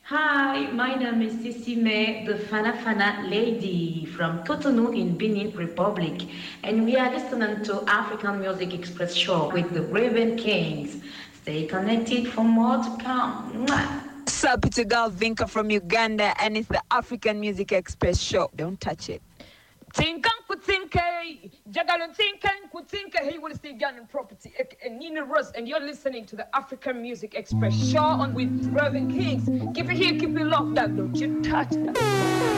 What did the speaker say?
Hi, my name is Sisime, the Fana Fana lady from Cotonou in Benin Republic, and we are listening to African Music Express show with the Raven Kings. Stay connected for more to come. Mwah! Sup, it's your girl Vinka from Uganda, and it's the African Music Express show. Don't touch it. Tinkan kutinke, Jagalan Tinkan kutinke, he will see gun and property. And Nina Ross, and you're listening to the African Music Express show on with Reverend Kings. Keep it here, keep it locked up, don't you touch that.